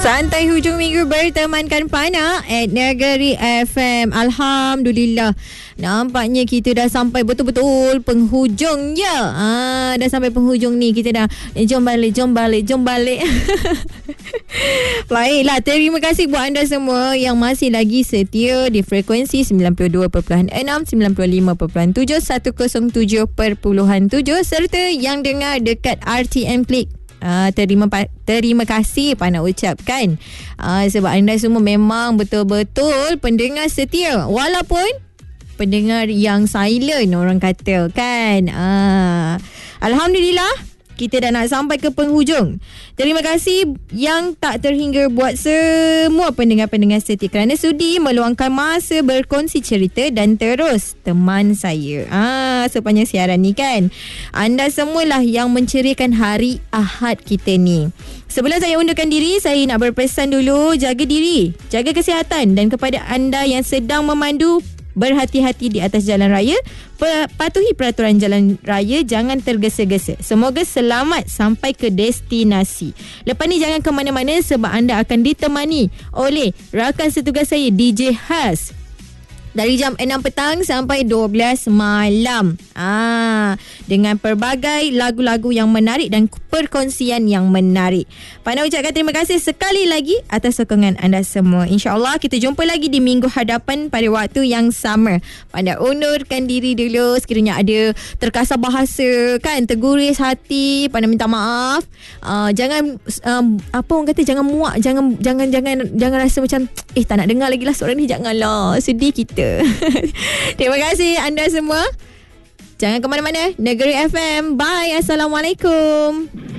Santai hujung minggu bertemankan Pana at Negeri FM. Alhamdulillah. Nampaknya kita dah sampai betul-betul penghujung je. Dah sampai penghujung ni. Kita dah jom balik. Baiklah, terima kasih buat anda semua yang masih lagi setia di frekuensi 92.6, 95.7, 107.7 serta yang dengar dekat RTM Klik. Terima kasih Pana ucapkan sebab anda semua memang betul-betul pendengar setia, walaupun pendengar yang silent orang kata kan. Alhamdulillah kita dah nak sampai ke penghujung. Terima kasih yang tak terhingga buat semua pendengar-pendengar setia kerana sudi meluangkan masa berkongsi cerita dan terus teman saya sepanjang siaran ni kan. Anda semualah yang menceriakan hari Ahad kita ni. Sebelum saya undurkan diri, saya nak berpesan dulu, jaga diri, jaga kesihatan, dan kepada anda yang sedang memandu, berhati-hati di atas jalan raya, patuhi peraturan jalan raya, jangan tergesa-gesa. Semoga selamat sampai ke destinasi. Lepas ni jangan ke mana-mana sebab anda akan ditemani oleh rakan setugas saya DJ Has dari jam 6 petang sampai 12 malam. Dengan pelbagai lagu-lagu yang menarik dan perkongsian yang menarik. Pana ucapkan terima kasih sekali lagi atas sokongan anda semua. InsyaAllah kita jumpa lagi di minggu hadapan pada waktu yang sama. Pana undurkan diri dulu. Sekiranya ada terkasar bahasa kan, terguris hati, Pana minta maaf. Jangan apa orang kata, jangan muak, jangan rasa macam tak nak dengar lagi lah suara ni. Janganlah, sedih kita. Terima kasih anda semua. Jangan ke mana-mana. Negeri FM. Bye. Assalamualaikum.